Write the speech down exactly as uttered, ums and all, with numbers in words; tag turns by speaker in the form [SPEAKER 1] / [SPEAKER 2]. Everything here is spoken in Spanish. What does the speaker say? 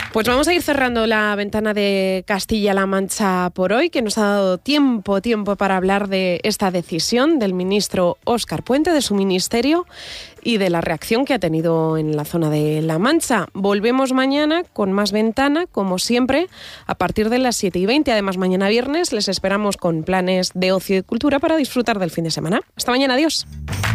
[SPEAKER 1] Pues vamos a ir cerrando la ventana de Castilla-La Mancha por hoy, que nos ha dado tiempo, tiempo para hablar de esta decisión del ministro Óscar Puente, de su ministerio y de la reacción que ha tenido en la zona de La Mancha. Volvemos mañana con más ventana, como siempre, a partir de las siete y veinte. Además, mañana viernes les esperamos con planes de ocio y cultura para disfrutar del fin de semana. Hasta mañana, adiós.